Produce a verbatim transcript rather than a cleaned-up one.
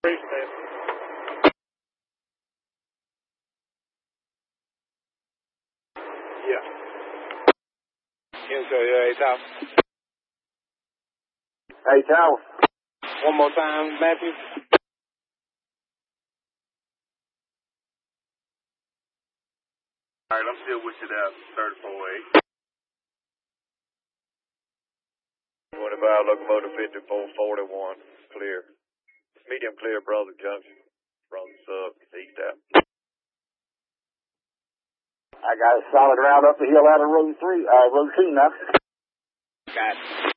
Appreciate it. Yeah. Enjoy your eight hours. Eight hours. One more time, Matthew. All right, I'm still with you there, thirty-four eight. twenty-five, locomotive fifty-four forty-one, clear. Medium clear, Brother Junction. From the sub, east out. I got a solid route up the hill out of road three, uh, road two now. Got it.